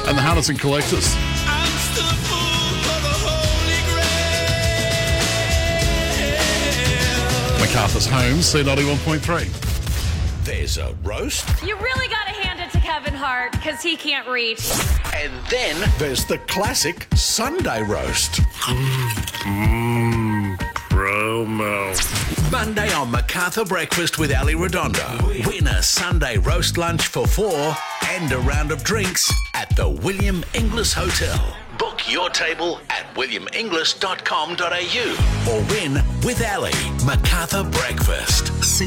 and the Harness and Collectors. MacArthur's Homes, C91.3. There's a roast. You really got to hand it to Kevin Hart because he can't reach. And then there's the classic Sunday roast. Promo. Monday on MacArthur Breakfast with Ali Redondo. Win a Sunday roast lunch for 4 and a round of drinks at the William Inglis Hotel. Book your table at williaminglis.com.au or win with Ali. MacArthur Breakfast.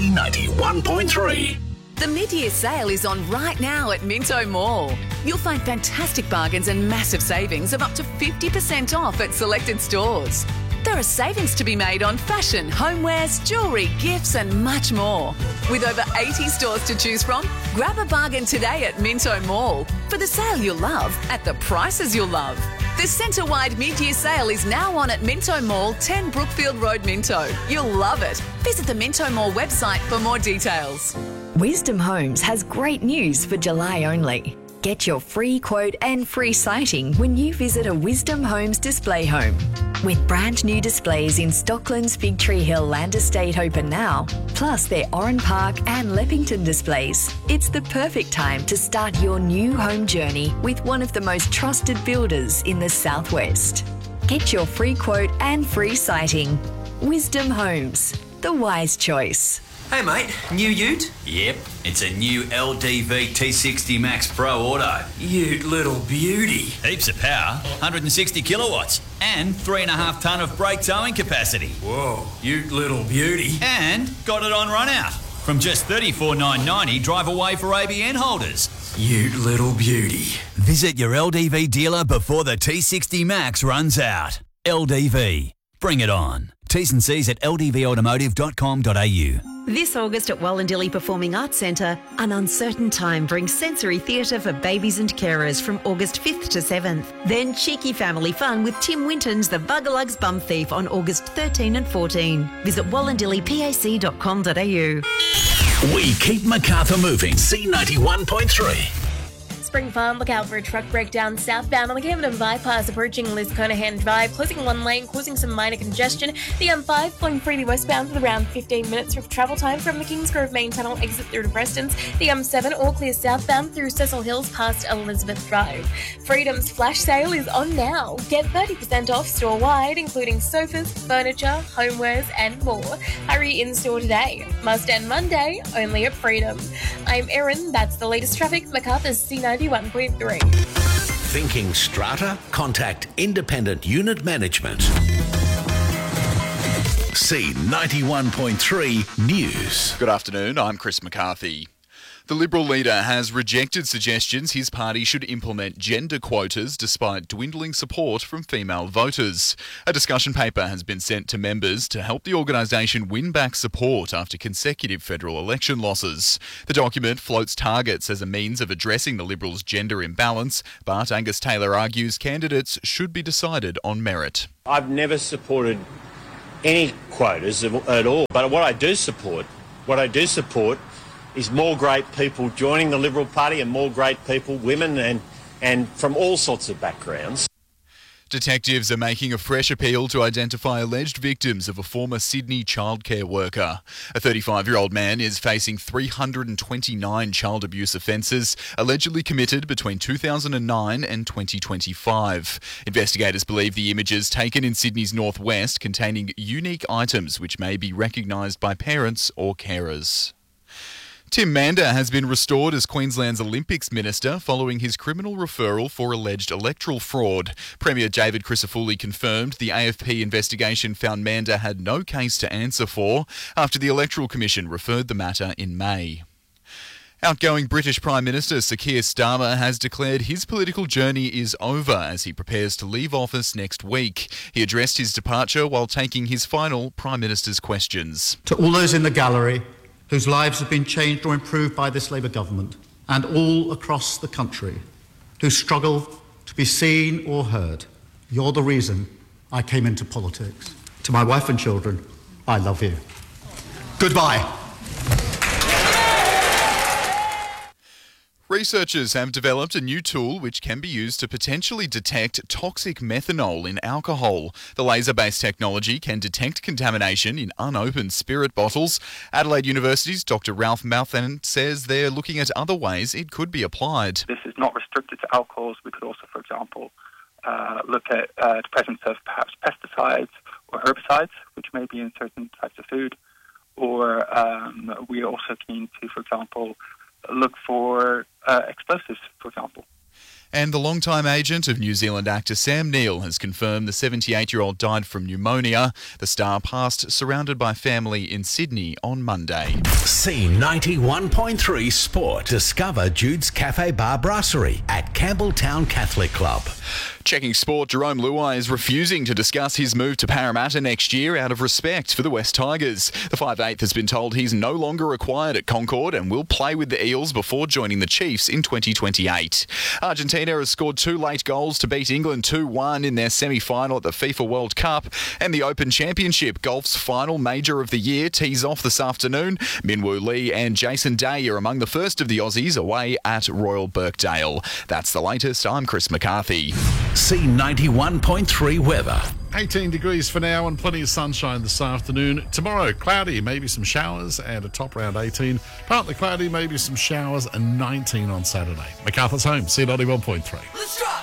C91.3. The mid-year sale is on right now at Minto Mall. You'll find fantastic bargains and massive savings of up to 50% off at selected stores. There are savings to be made on fashion, homewares, jewellery, gifts and much more. With over 80 stores to choose from, grab a bargain today at Minto Mall for the sale you'll love at the prices you'll love. The centre-wide mid-year sale is now on at Minto Mall, 10 Brookfield Road, Minto. You'll love it. Visit the Minto Mall website for more details. Wisdom Homes has great news for July only. Get your free quote and free sighting when you visit a Wisdom Homes display home. With brand new displays in Stockland's Fig Tree Hill Land Estate open now, plus their Oran Park and Leppington displays, it's the perfect time to start your new home journey with one of the most trusted builders in the Southwest. Get your free quote and free sighting. Wisdom Homes, the wise choice. Hey mate, new ute? Yep, it's a new LDV T60 Max Pro Auto. Ute little beauty. Heaps of power, 160 kilowatts, and 3.5 tonne of brake towing capacity. Whoa, ute little beauty. And got it on run out. From just $34,990 drive away for ABN holders. Ute little beauty. Visit your LDV dealer before the T60 Max runs out. LDV, bring it on. T's and C's at ldvautomotive.com.au. This August at Wallandilly Performing Arts Centre, An Uncertain Time brings sensory theatre for babies and carers from August 5th to 7th. Then cheeky family fun with Tim Winton's The Bugalugs Bum Thief on August 13 and 14. Visit wallandillypac.com.au. We keep MacArthur moving. C91.3. Spring Farm, look out for a truck breakdown southbound on the Camden Bypass approaching Liz Conahan Drive, closing one lane, causing some minor congestion. The M5 flowing freely westbound with around 15 minutes of travel time from the Kingsgrove Main Tunnel exit through to Prestons. The M7 all clear southbound through Cecil Hills past Elizabeth Drive. Freedom's flash sale is on now. Get 30% off store-wide, including sofas, furniture, homewares and more. Hurry in-store today. Must end Monday, only at Freedom. I'm Erin, that's the latest traffic, MacArthur's C91.3. Thinking strata? Contact Independent Unit Management. C91.3 News. Good afternoon, I'm Chris McCarthy. The Liberal leader has rejected suggestions his party should implement gender quotas despite dwindling support from female voters. A discussion paper has been sent to members to help the organisation win back support after consecutive federal election losses. The document floats targets as a means of addressing the Liberals' gender imbalance, but Angus Taylor argues candidates should be decided on merit. I've never supported any quotas at all, but what I do support is more great people joining the Liberal Party and more great people, women and from all sorts of backgrounds. Detectives are making a fresh appeal to identify alleged victims of a former Sydney childcare worker. A 35-year-old man is facing 329 child abuse offences, allegedly committed between 2009 and 2025. Investigators believe the images taken in Sydney's northwest containing unique items which may be recognised by parents or carers. Tim Mander has been restored as Queensland's Olympics Minister following his criminal referral for alleged electoral fraud. Premier David Crisafulli confirmed the AFP investigation found Mander had no case to answer for after the Electoral Commission referred the matter in May. Outgoing British Prime Minister Sir Keir Starmer has declared his political journey is over as he prepares to leave office next week. He addressed his departure while taking his final Prime Minister's questions. To all those in the gallery whose lives have been changed or improved by this Labour government, and all across the country who struggle to be seen or heard, you're the reason I came into politics. To my wife and children, I love you. Goodbye. Researchers have developed a new tool which can be used to potentially detect toxic methanol in alcohol. The laser-based technology can detect contamination in unopened spirit bottles. Adelaide University's Dr. Ralph Mouthan says they're looking at other ways it could be applied. This is not restricted to alcohols. We could also, for example, look at the presence of perhaps pesticides or herbicides, which may be in certain types of food. Or we're also keen to, for example, look for explosives, for example. And the longtime agent of New Zealand actor Sam Neill has confirmed the 78-year-old died from pneumonia. The star passed surrounded by family in Sydney on Monday. C91.3 Sport. Discover Jude's Cafe Bar Brasserie at Campbelltown Catholic Club. Checking sport, Jerome Luai is refusing to discuss his move to Parramatta next year out of respect for the West Tigers. The 5'8" has been told he's no longer required at Concord and will play with the Eels before joining the Chiefs in 2028. Argentina has scored 2 late goals to beat England 2-1 in their semi-final at the FIFA World Cup. And the Open Championship, golf's final major of the year, tees off this afternoon. Minwoo Lee and Jason Day are among the first of the Aussies away at Royal Birkdale. That's the latest. I'm Chris McCarthy. C91.3 weather. 18 degrees for now and plenty of sunshine this afternoon. Tomorrow, cloudy, maybe some showers and a top around 18. Partly cloudy, maybe some showers and 19 on Saturday. MacArthur's Home, C91.3. Let's try.